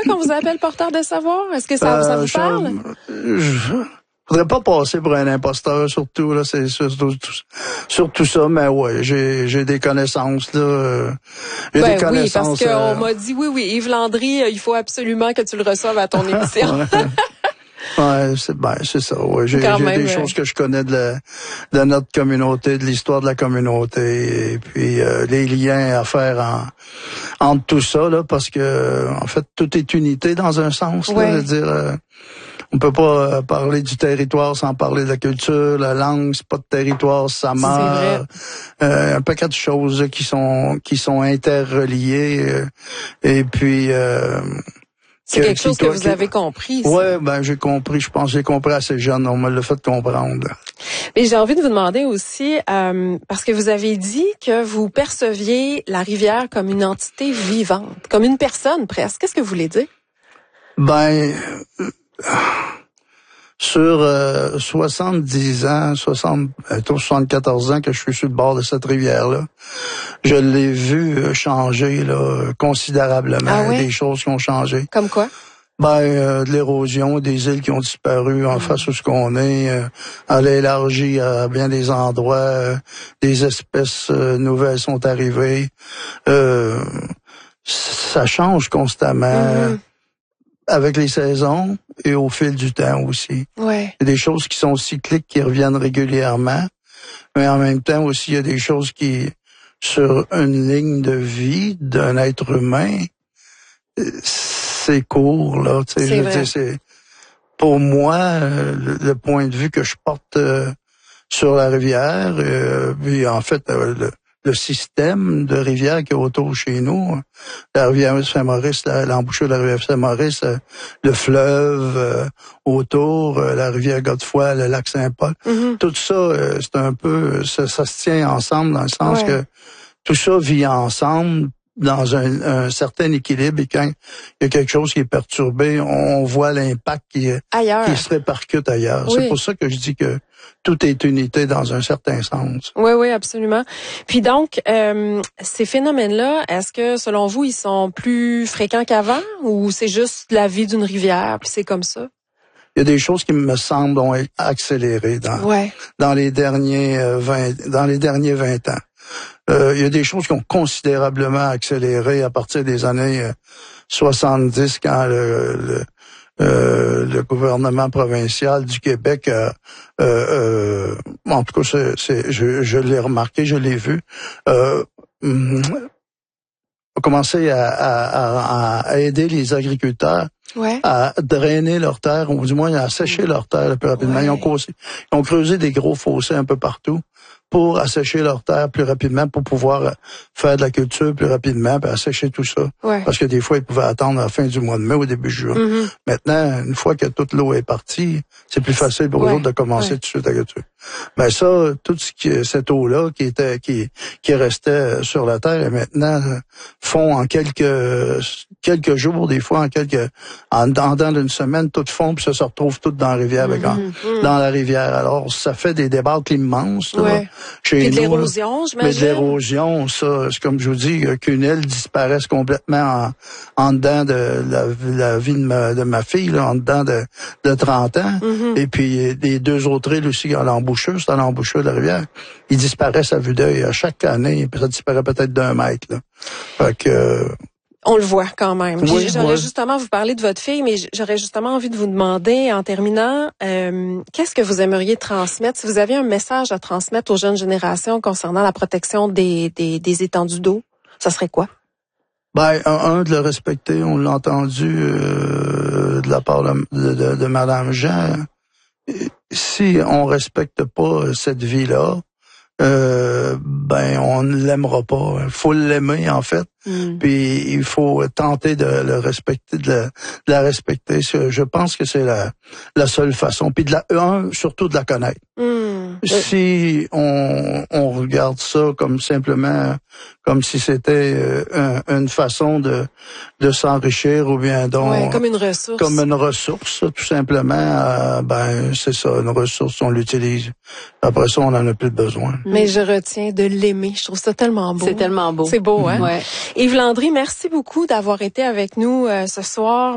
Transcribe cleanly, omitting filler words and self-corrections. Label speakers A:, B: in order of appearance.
A: qu'on vous appelle porteur de savoir? Est-ce que ça vous parle?
B: Je voudrais pas passer pour un imposteur, surtout, là, c'est surtout ça, mais ouais, j'ai des connaissances, là.
A: Oui, parce qu'on m'a dit, oui, Yves Landry, il faut absolument que tu le reçoives à ton émission.
B: Ouais, c'est ça. Ouais. J'ai des choses que je connais de notre communauté, de l'histoire de la communauté, et puis les liens à faire entre tout ça, là, parce que en fait, tout est unité dans un sens, là, je veux dire. On peut pas parler du territoire sans parler de la culture, la langue, c'est pas de territoire, ça meurt. Un paquet de choses là, qui sont interreliées. Et puis
A: c'est quelque chose que vous avez compris.
B: Ouais, j'ai compris. Je pense que j'ai compris assez jeune. On me l'a fait comprendre.
A: Mais j'ai envie de vous demander aussi, parce que vous avez dit que vous perceviez la rivière comme une entité vivante, comme une personne presque. Qu'est-ce que vous voulez dire? Sur 70 ans, 74 ans que je suis sur le bord de cette rivière-là, je l'ai vu changer là considérablement. Ah oui?
B: Des choses qui ont changé.
A: Comme quoi?
B: De l'érosion, des îles qui ont disparu en face où ce qu'on est. Elle a élargi à bien des endroits. Des espèces nouvelles sont arrivées. Ça change constamment. Avec les saisons et au fil du temps aussi.
A: Ouais.
B: Il y a des choses qui sont cycliques, qui reviennent régulièrement, mais en même temps aussi, il y a des choses qui, sur une ligne de vie d'un être humain, c'est court, là. Tu sais, je veux dire, c'est, pour moi, le point de vue que je porte sur la rivière, puis en fait, le système de rivière qui est autour chez nous, la rivière Saint-Maurice, l'embouchure de la rivière Saint-Maurice, le fleuve autour, la rivière Godefroy, le lac Saint-Paul, tout ça, c'est un peu, ça se tient ensemble dans le sens que tout ça vit ensemble dans un certain équilibre, et quand il y a quelque chose qui est perturbé, on voit l'impact qui se répercute ailleurs. Oui. C'est pour ça que je dis que tout est unité dans un certain sens.
A: Oui, absolument. Puis donc, ces phénomènes-là, est-ce que, selon vous, ils sont plus fréquents qu'avant, ou c'est juste la vie d'une rivière, puis c'est comme ça?
B: Il y a des choses qui me semblent ont accéléré dans les derniers 20 ans. Il y a des choses qui ont considérablement accéléré à partir des années 70, quand le gouvernement provincial du Québec en tout cas, je l'ai remarqué, je l'ai vu, a commencé à aider les agriculteurs à drainer leurs terres, ou du moins à sécher leurs terres le plus rapidement. Ils ont creusé des gros fossés un peu partout pour assécher leurs terres plus rapidement, pour pouvoir faire de la culture plus rapidement, puis assécher tout ça. Parce que des fois, ils pouvaient attendre à la fin du mois de mai, au début de juin. Maintenant, une fois que toute l'eau est partie, c'est plus facile pour eux autres de commencer tout de suite la culture. Ben ça, tout cette eau-là qui restait sur la terre, et maintenant fond en quelques jours, des fois en dedans d'une semaine, tout fond, puis ça se retrouve tout dans la rivière, dans la rivière. Alors, ça fait des débâcles immenses, là, chez nous.
A: Et de l'érosion, j'imagine.
B: Mais de l'érosion, ça, c'est comme je vous dis, qu'une île disparaisse complètement en dedans de la vie de ma fille, là, en dedans de 30 ans. Et puis, les deux autres îles aussi, à l'embouchure, c'est à l'embouchure de la rivière, ils disparaissent à vue d'œil à chaque année, puis ça disparaît peut-être d'1 mètre, là. Fait que,
A: on le voit quand même. J'aurais justement vous parler de votre fille, mais j'aurais justement envie de vous demander, en terminant, qu'est-ce que vous aimeriez transmettre? Si vous aviez un message à transmettre aux jeunes générations concernant la protection des étendues d'eau, ça serait quoi?
B: De le respecter. On l'a entendu de la part de Madame Jean. Si on respecte pas cette vie-là, on ne l'aimera pas. Il faut l'aimer, en fait. Puis il faut tenter de le respecter, de la respecter. Je pense que c'est la seule façon. Puis surtout de la connaître. Si on regarde ça comme simplement, comme si c'était une façon de s'enrichir, ou bien donc
A: comme une ressource.
B: Comme une ressource, tout simplement. C'est ça, une ressource, on l'utilise. Après ça, on en a plus besoin.
A: Mais je retiens de l'aimer. Je trouve ça tellement beau.
C: C'est tellement beau.
A: C'est beau, hein? Yves Landry, merci beaucoup d'avoir été avec nous ce soir.